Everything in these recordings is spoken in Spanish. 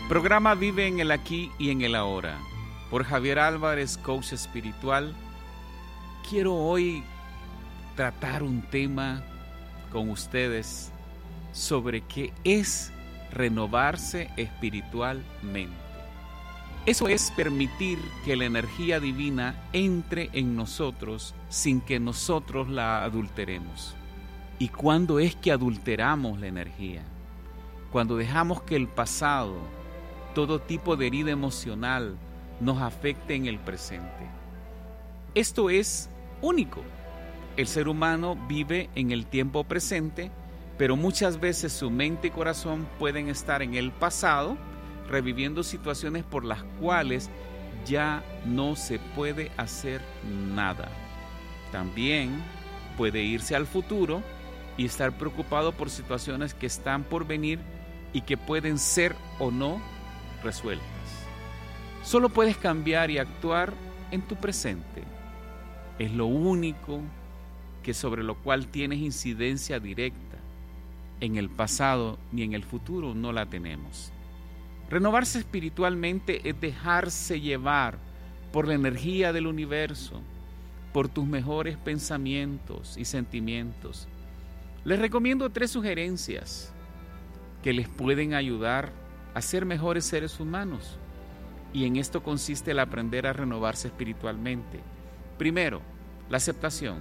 Programa Vive en el Aquí y en el Ahora, por Javier Álvarez, coach espiritual. Quiero hoy tratar un tema con ustedes sobre qué es renovarse espiritualmente. Eso es permitir que la energía divina entre en nosotros sin que nosotros la adulteremos. ¿Y cuándo es que adulteramos la energía? Cuando dejamos que el pasado, todo tipo de herida emocional, nos afecte en el presente. Esto es único. El ser humano vive en el tiempo presente, pero muchas veces su mente y corazón pueden estar en el pasado, reviviendo situaciones por las cuales ya no se puede hacer nada. También puede irse al futuro y estar preocupado por situaciones que están por venir y que pueden ser o no resueltas. Solo puedes cambiar y actuar en tu presente. Es lo único que sobre lo cual tienes incidencia directa. En el pasado ni en el futuro no la tenemos. Renovarse espiritualmente es dejarse llevar por la energía del universo, por tus mejores pensamientos y sentimientos. Les recomiendo 3 sugerencias que les pueden ayudar a ser mejores seres humanos. Y en esto consiste el aprender a renovarse espiritualmente. Primero, la aceptación.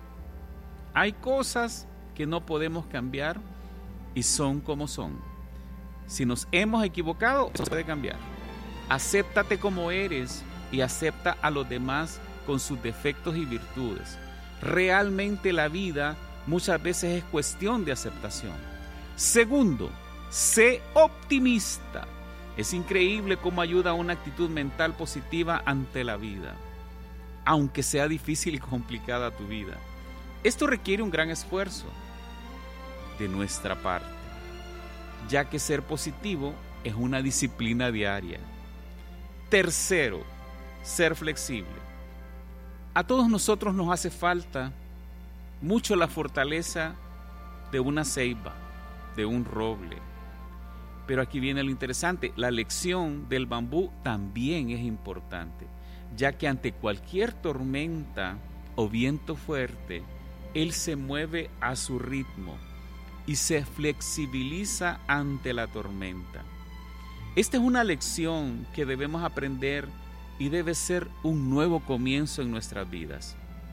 Hay cosas que no podemos cambiar y son como son. Si nos hemos equivocado, eso se puede cambiar. Acéptate como eres y acepta a los demás con sus defectos y virtudes. Realmente la vida muchas veces es cuestión de aceptación. Segundo, sé optimista. Es increíble cómo ayuda a una actitud mental positiva ante la vida, aunque sea difícil y complicada tu vida. Esto requiere un gran esfuerzo de nuestra parte, ya que ser positivo es una disciplina diaria. Tercero, ser flexible. A todos nosotros nos hace falta mucho la fortaleza de una ceiba, de un roble. Pero aquí viene lo interesante, la lección del bambú también es importante, ya que ante cualquier tormenta o viento fuerte, él se mueve a su ritmo y se flexibiliza ante la tormenta. Esta es una lección que debemos aprender y debe ser un nuevo comienzo en nuestras vidas.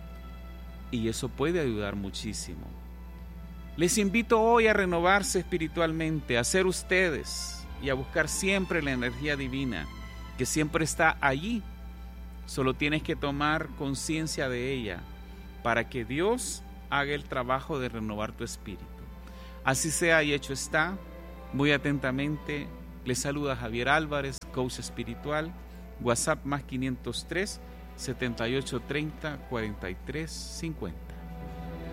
Y eso puede ayudar muchísimo. Les invito hoy a renovarse espiritualmente, a ser ustedes y a buscar siempre la energía divina que siempre está allí. Solo tienes que tomar conciencia de ella para que Dios haga el trabajo de renovar tu espíritu. Así sea y hecho está. Muy atentamente les saluda Javier Álvarez, coach espiritual. WhatsApp +503 7830 4350.